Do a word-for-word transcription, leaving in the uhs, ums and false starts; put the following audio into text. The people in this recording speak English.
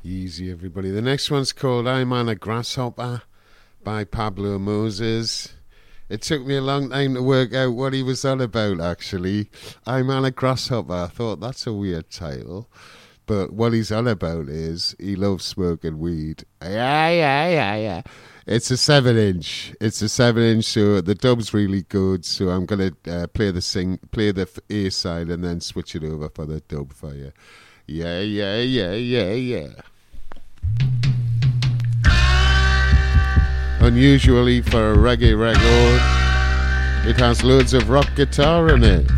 Easy, everybody. The next one's called I'm on a Grasshopper by Pablo Moses. It took me a long time to work out what he was on about, actually. I'm on a Grasshopper. I thought, that's a weird title. But what he's on about is he loves smoking weed. Yeah, yeah, yeah, yeah. It's a seven inch. It's a seven inch, so the dub's really good. So I'm gonna uh, play the sing, play the A side, and then switch it over for the dub for you. Yeah, yeah, yeah, yeah, yeah. Unusually for a reggae record, it has loads of rock guitar in it.